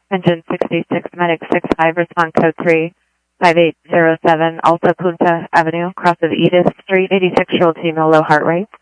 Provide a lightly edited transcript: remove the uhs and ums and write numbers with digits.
Engine 66, Medic 65, respond code 3, 5807, Alta Punta Avenue, cross of Edith Street, 86-year-old female, low heart rate.